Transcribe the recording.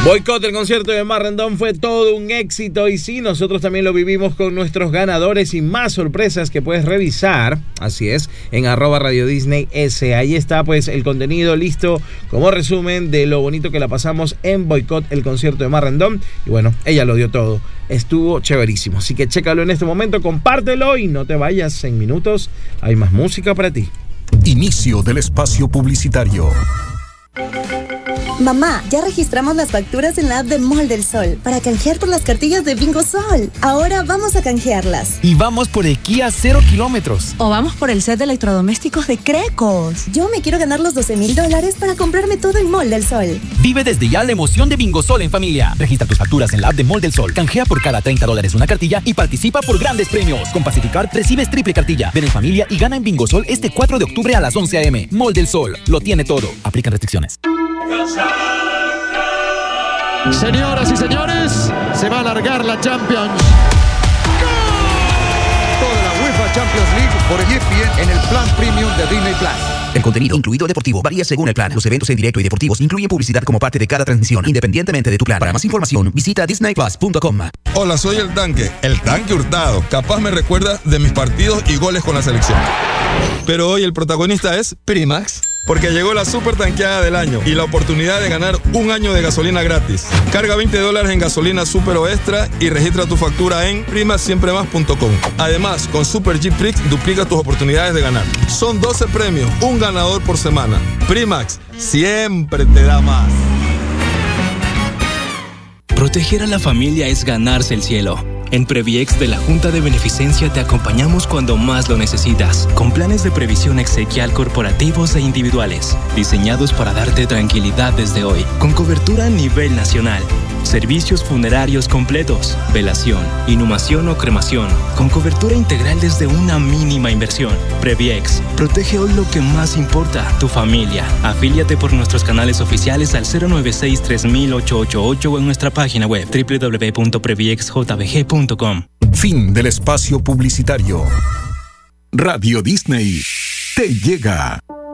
Boicot, el concierto de Marrendón fue todo un éxito y sí, nosotros también lo vivimos con nuestros ganadores y más sorpresas que puedes revisar, así es, en @RadioDisneyS. Ahí está pues el contenido listo como resumen de lo bonito que la pasamos en Boicot, el concierto de Marrendón. Y bueno, ella lo dio todo, estuvo chéverísimo, así que chécalo en este momento, compártelo y no te vayas, en minutos hay más música para ti. Inicio del espacio publicitario. Mamá, ya registramos las facturas en la app de Mall del Sol para canjear por las cartillas de Bingo Sol. Ahora vamos a canjearlas. Y vamos por el Kia 0 kilómetros. O vamos por el set de electrodomésticos de Crecos. Yo me quiero ganar los $12,000 para comprarme todo en Mall del Sol. Vive desde ya la emoción de Bingo Sol en familia. Registra tus facturas en la app de Mall del Sol. Canjea por cada $30 una cartilla y participa por grandes premios. Con Pacificar recibes triple cartilla. Ven en familia y gana en Bingo Sol este 4 de octubre a las 11 a.m. Mall del Sol. Lo tiene todo. Aplican restricciones. Señoras y señores, se va a alargar la Champions. Toda la UEFA Champions League por ESPN en el plan premium de Disney Plus. El contenido, incluido deportivo, varía según el plan. Los eventos en directo y deportivos incluyen publicidad como parte de cada transmisión, independientemente de tu plan. Para más información, visita disneyplus.com. Hola, soy el Tanque Hurtado. Capaz me recuerda de mis partidos y goles con la selección. Pero hoy el protagonista es Primax, porque llegó la super tanqueada del año y la oportunidad de ganar un año de gasolina gratis. Carga $20 en gasolina super o extra y registra tu factura en primaxiempremás.com. Además, con Super G Prix duplica tus oportunidades de ganar. Son 12 premios, un ganador por semana. Primax siempre te da más. Proteger a la familia es ganarse el cielo. En Previex de la Junta de Beneficencia te acompañamos cuando más lo necesitas, con planes de previsión exequial corporativos e individuales, diseñados para darte tranquilidad desde hoy, con cobertura a nivel nacional. Servicios funerarios completos, velación, inhumación o cremación, con cobertura integral desde una mínima inversión. Previex, protege hoy lo que más importa, tu familia. Afíliate por nuestros canales oficiales al 096-3888 o en nuestra página web www.previexjbg.com. Fin del espacio publicitario. Radio Disney te llega.